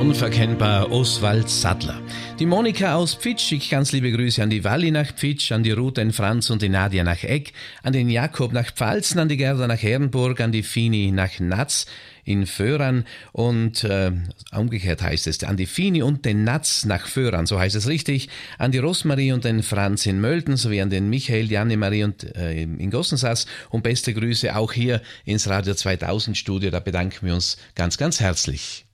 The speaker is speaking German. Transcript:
Unverkennbar Oswald Sattler. Die Monika aus Pfitsch schickt ganz liebe Grüße an die Walli nach Pfitsch, an die Ruth, den Franz und die Nadia nach Egg, an den Jakob nach Pfalzen, an die Gerda nach Herrenburg, an die Fini nach Natz in Föhran und umgekehrt heißt es, an die Fini und den Natz nach Föhran, so heißt es richtig, an die Rosmarie und den Franz in Mölden sowie an den Michael, die Annemarie und in Gossensass und beste Grüße auch hier ins Radio 2000 Studio, da bedanken wir uns ganz, ganz herzlich.